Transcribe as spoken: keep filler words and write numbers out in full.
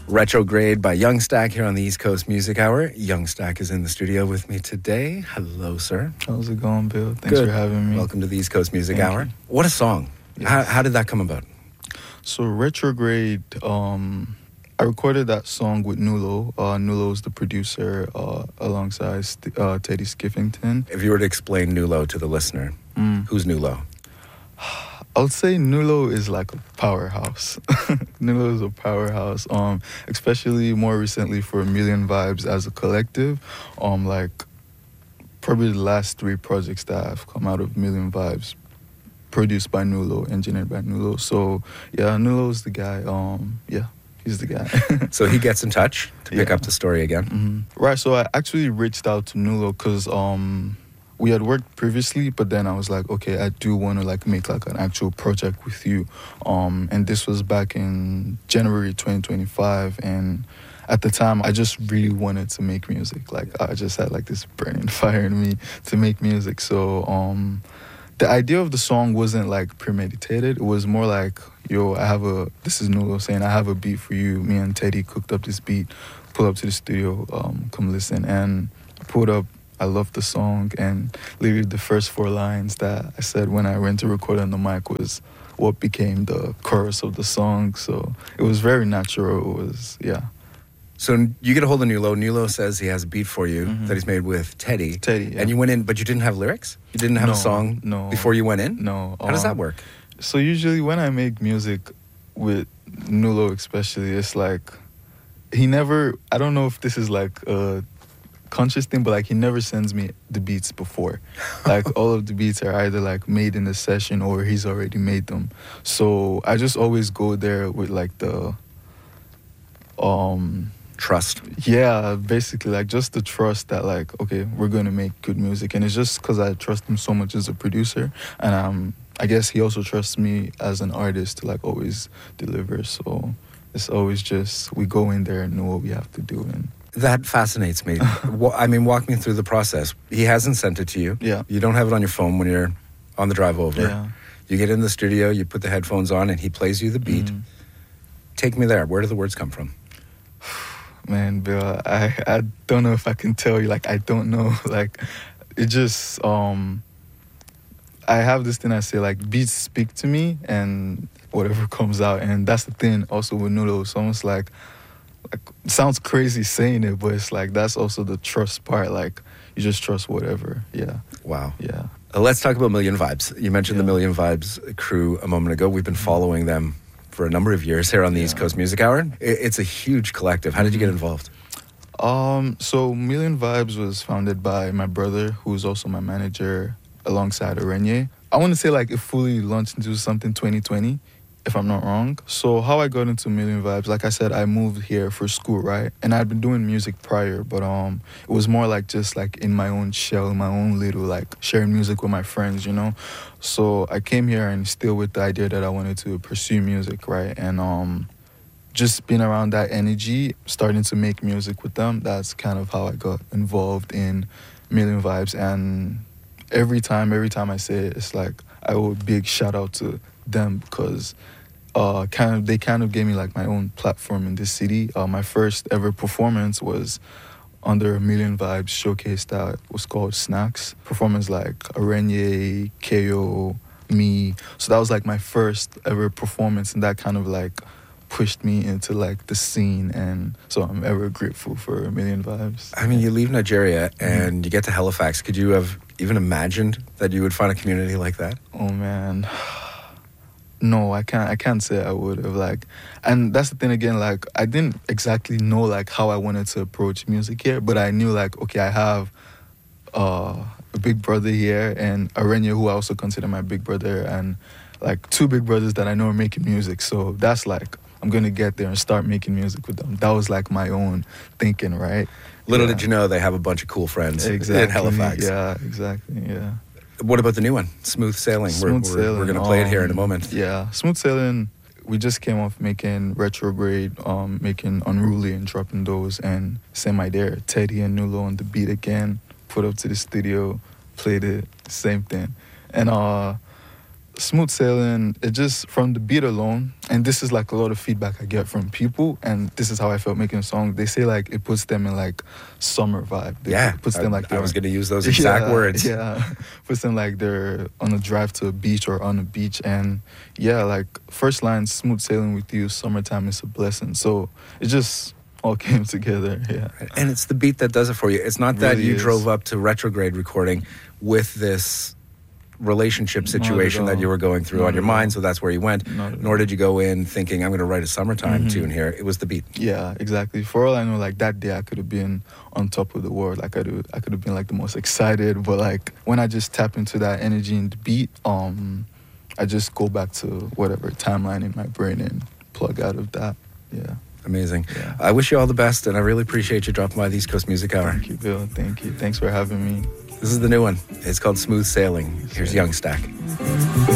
Retrograde by Young Stack here on the East Coast Music Hour. Young Stack is in the studio with me today. Hello, sir. How's it going, Bill? Thanks Good. for having me. Welcome to the East Coast Music Thank Hour. you. What a song. Yes. How, how did that come about? So Retrograde, um, I recorded that song with Nulo. Uh, Nulo's the producer uh, alongside St- uh, Teddy Skiffington. If you were to explain Nulo to the listener, Mm. who's Nulo? I would say Nulo is like a powerhouse. Nulo is a powerhouse, um, especially more recently for Million Vibes as a collective. Um, like probably the last three projects that have come out of Million Vibes, produced by Nulo, engineered by Nulo. So yeah, Nulo's the guy. Um, yeah, he's the guy. So he gets in touch to pick Yeah. up the story again. Mm-hmm. Right. So I actually reached out to Nulo because um. we had worked previously, but then I was like, okay, I do want to like make like an actual project with you. Um, and this was back in January twenty twenty-five. And at the time, I just really wanted to make music. Like I just had like this burning fire in me to make music. So um, the idea of the song wasn't like premeditated. It was more like, yo, I have a, this is Nulo saying, I have a beat for you. Me and Teddy cooked up this beat, pull up to the studio, um, come listen. And I pulled up, I loved the song, and literally the first four lines that I said when I went to record on the mic was what became the chorus of the song. So it was very natural. It was, yeah. So you get a hold of Nulo. Nulo says he has a beat for you Mhm. that he's made with Teddy. Teddy, yeah. And you went in, but you didn't have lyrics? You didn't have No, a song no. before you went in? No. How does that um, work? So usually when I make music with Nulo especially, it's like, he never, I don't know if this is like a conscious thing, but like he never sends me the beats before. Like all of the beats are either like made in the session or he's already made them. So I just always go there with like the um Trust. yeah, basically like just the trust that like, okay, we're gonna make good music. And it's just because I trust him so much as a producer, and um I guess he also trusts me as an artist to like always deliver. So it's always just we go in there and know what we have to do. And That fascinates me. Wa- I mean, walk me through the process. He hasn't sent it to you. Yeah. You don't have it on your phone when you're on the drive over. yeah. You get in the studio, you put the headphones on, and he plays you the beat. Mm. Take me there. Where do the words come from? Man, Bill, I, I don't know if I can tell you. Like, I don't know. Like, it just, um, I have this thing I say, like, beats speak to me and whatever comes out. And that's the thing also with Nulo. It's almost like, like, it sounds crazy saying it, but it's like, that's also the trust part. Like, you just trust whatever. Yeah. Wow. Yeah. Uh, let's talk about Million Vibes. You mentioned the Yeah. Million Vibes crew a moment ago. We've been following them for a number of years here on the Yeah. East Coast Music Hour. I- It's a huge collective. How did you get involved? Um, so Million Vibes was founded by my brother, who's also my manager, alongside Arenye. I want to say like it fully launched into something twenty twenty, if I'm not wrong. So how I got into Million Vibes, like I said, I moved here for school, right? And I'd been doing music prior, but um, it was more like just like in my own shell, in my own little like sharing music with my friends, you know? So I came here and still with the idea that I wanted to pursue music, right? And um, just being around that energy, starting to make music with them, that's kind of how I got involved in Million Vibes. And every time, every time I say it, it's like I owe a big shout out to them because uh, kind of they kind of gave me like my own platform in this city. Uh, my first ever performance was under a Million Vibes showcase that was called Snacks. Performance like Arenye, K O, me. So that was like my first ever performance, and that kind of like pushed me into like the scene, and so I'm ever grateful for a Million Vibes. I mean, you leave Nigeria and you get to Halifax. Could you have even imagined that you would find a community like that? Oh man. No, I can't I can't say I would have like, and that's the thing again, like I didn't exactly know like how I wanted to approach music here, but I knew like, okay, I have uh, a big brother here and Arenye, who I also consider my big brother, and like two big brothers that I know are making music. So that's like, I'm gonna get there and start making music with them. That was like my own thinking, right? Little Yeah. did you know they have a bunch of cool friends Exactly. in Halifax. Yeah, exactly. Yeah. What about the new one, Smooth Sailing? Smooth we're we're, Sailing, we're going to play it here in a um, moment. Yeah, Smooth Sailing, we just came off making Retrograde, um, making Unruly and dropping those, and same idea, Teddy and Nulo on the beat again, put up to the studio, played it, same thing. And uh, Smooth Sailing, it just, from the beat alone, and this is like a lot of feedback I get from people, and this is how I felt making a song. They say like it puts them in like summer vibe. They, Yeah, it puts them like I, I was they're- going to use those exact yeah, words. Yeah, puts them like they're on a drive to a beach or on a beach, and yeah, like first line, smooth sailing with you, summertime is a blessing. So it just all came together. Yeah, And it's the beat that does it for you. It's not that Really you is. drove up to Retrograde recording with this relationship Not at situation that all. you were going through Not on your at mind, all. so that's where you went. Not at Nor all. did you go in thinking, I'm going to write a summertime Mhm. tune here. It was the beat. Yeah, exactly. For all I know, like that day I could have been on top of the world. Like I could, I could have been like the most excited. But like when I just tap into that energy and the beat, um, I just go back to whatever timeline in my brain and plug out of that. Yeah. Amazing. Yeah. I wish you all the best, and I really appreciate you dropping by the East Coast Music Hour. Thank you, Bill. Thank you. Thanks for having me. This is the new one. It's called Smooth Sailing. Here's Young Stack.